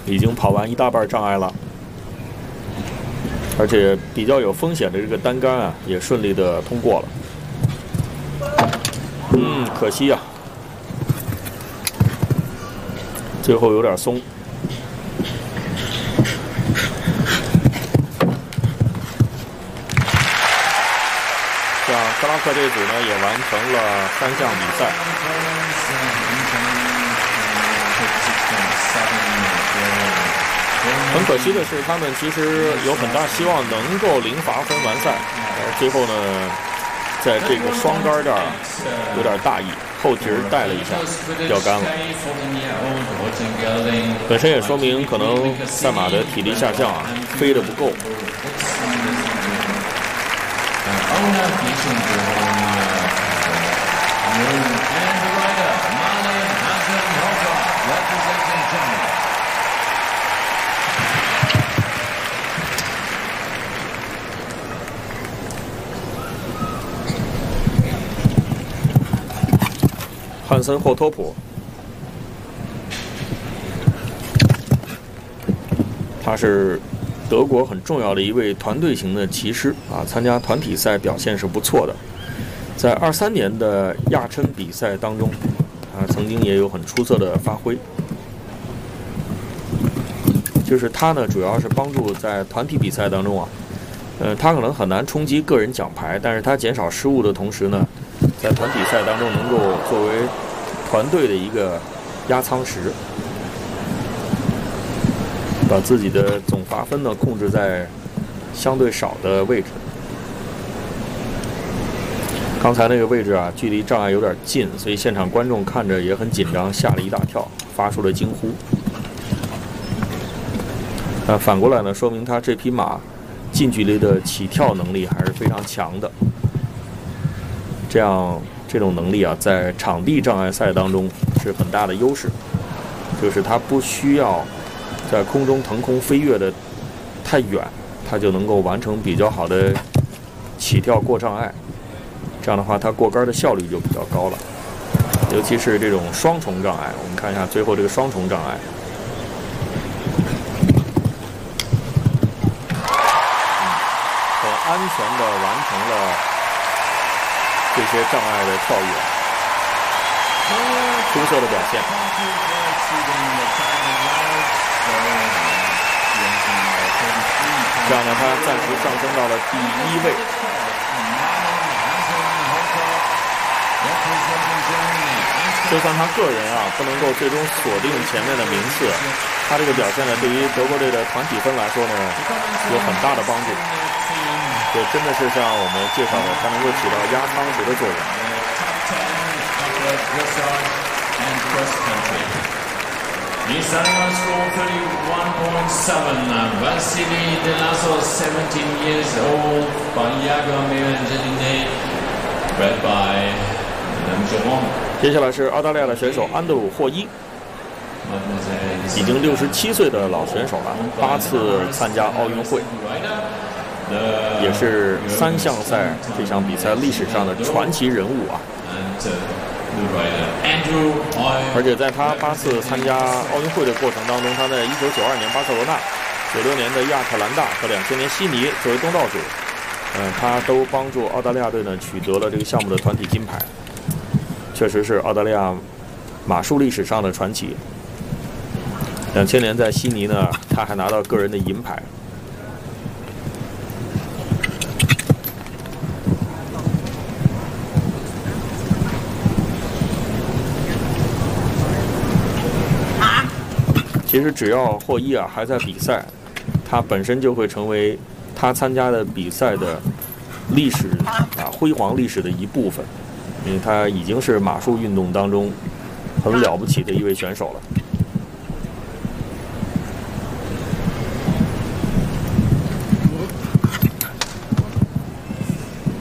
已经跑完一大半障碍了，而且比较有风险的这个单杆啊，也顺利的通过了。可惜啊，最后有点松。像克拉克这组呢，也完成了3项比赛。很可惜的是，他们其实有很大希望能够0罚分完赛，最后呢，在这个双杆这儿有点大意，后蹄带了一下，掉杆了。本身也说明可能赛马的体力下降啊，飞得不够。汉森霍托普，他是德国很重要的一位团队型的骑师啊，参加团体赛表现是不错的。在23年的亚琛比赛当中，曾经也有很出色的发挥。就是他呢，主要是帮助在团体比赛当中啊，他可能很难冲击个人奖牌，但是他减少失误的同时呢，在团体赛当中能够作为团队的一个压舱石，把自己的总罚分呢控制在相对少的位置。刚才那个位置啊，距离障碍有点近，所以现场观众看着也很紧张，吓了一大跳，发出了惊呼。反过来呢，说明他这匹马近距离的起跳能力还是非常强的。这种能力啊，在场地障碍赛当中是很大的优势，就是它不需要在空中腾空飞跃的太远，它就能够完成比较好的起跳过障碍。这样的话，它过杆的效率就比较高了。尤其是这种双重障碍，我们看一下最后这个双重障碍，很安全的完成了这些障碍的跳跃，出色的表现。这样呢，他暂时上升到了第1位。就算他个人啊不能够最终锁定前面的名次，他这个表现呢，对于德国队的团体分来说呢，有很大的帮助。这真的是像我们介绍的，它能够起到压舱石的作用。 This animal scored 31.7. Vasily Delasso, 17 years old, by Iago Mirangeline, bred by Jerome. 接下来是澳大利亚的选手安德鲁·霍伊，已经67岁的老选手了，8次参加奥运会，也是3项赛这项比赛历史上的传奇人物啊。而且在他8次参加奥运会的过程当中，他在1992年巴塞罗那、96年的亚特兰大和2000年悉尼作为东道主，他都帮助澳大利亚队呢取得了这个项目的团体金牌，确实是澳大利亚马术历史上的传奇。2000年在悉尼呢，他还拿到个人的银牌。其实只要霍伊啊还在比赛，他本身就会成为他参加的比赛的历史辉煌历史的一部分，因为他已经是马术运动当中很了不起的一位选手了。